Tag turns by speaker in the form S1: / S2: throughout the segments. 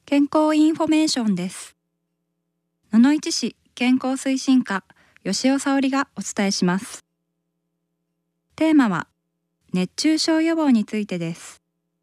S1: 健康インフォメーションです。野々市市健康推進課吉尾沙織がお伝えします。テーマは熱中症予防についてです。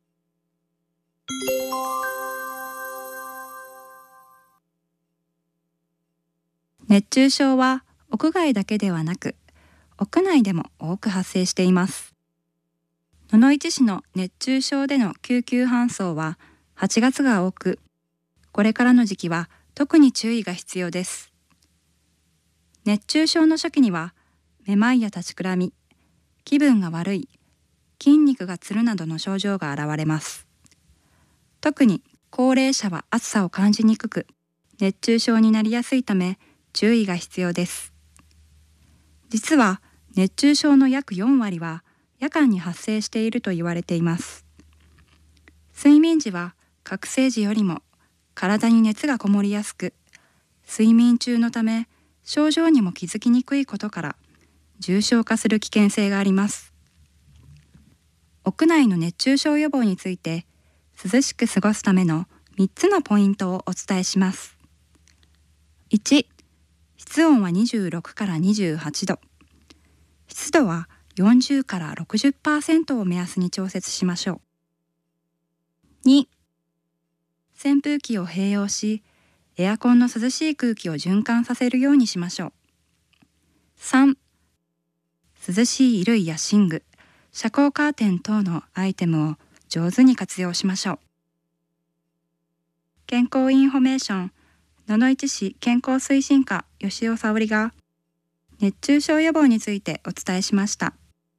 S1: 熱中症は屋外だけではなく屋内でも多く発生しています。野々市市の熱中症での救急搬送は8月が多く、これからの時期は特に注意が必要です。熱中症の初期にはめまいや立ちくらみ、気分が悪い、筋肉がつるなどの症状が現れます。特に高齢者は暑さを感じにくく、熱中症になりやすいため注意が必要です。実は熱中症の約4割は夜間に発生していると言われています。睡眠時は覚醒時よりも体に熱がこもりやすく、睡眠中のため症状にも気づきにくいことから重症化する危険性があります。屋内の熱中症予防について涼しく過ごすための3つのポイントをお伝えします。1、室温は26から28度。湿度は40から 60% を目安に調節しましょう。2、扇風機を併用し、エアコンの涼しい空気を循環させるようにしましょう。3、涼しい衣類や寝具、遮光カーテン等のアイテムを上手に活用しましょう。健康インフォメーション、野々市市健康推進課吉尾沙織が熱中症予防についてお伝えしました。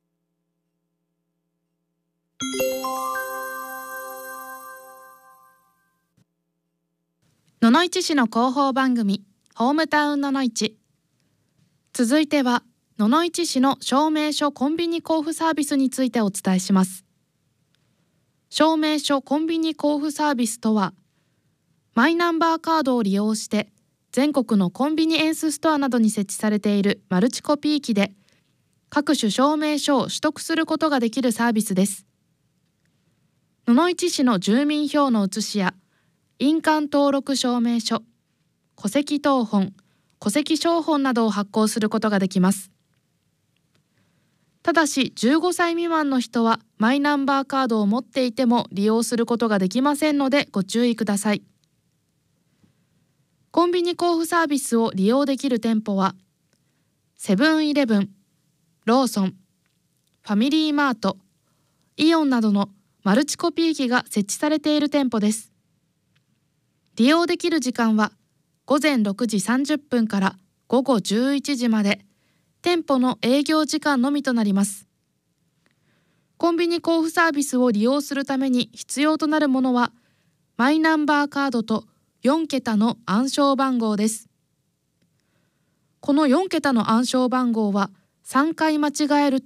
S2: 野々市市の広報番組ホームタウン野々市。続いては野々市市の証明書コンビニ交付サービスについてお伝えします。証明書コンビニ交付サービスとは、マイナンバーカードを利用して全国のコンビニエンスストアなどに設置されているマルチコピー機で各種証明書を取得することができるサービスです。野々市市の住民票の写しや印鑑登録証明書、戸籍謄本、戸籍抄本などを発行することができます。ただし15歳未満の人はマイナンバーカードを持っていても利用することができませんのでご注意ください。コンビニ交付サービスを利用できる店舗はセブンイレブン、ローソン、ファミリーマート、イオンなどのマルチコピー機が設置されている店舗です。利用できる時間は午前6時30分から午後11時まで、店舗の営業時間のみとなります。コンビニ交付サービスを利用するために必要となるものは、マイナンバーカードと4桁の暗証番号です。この4桁の暗証番号は3回間違える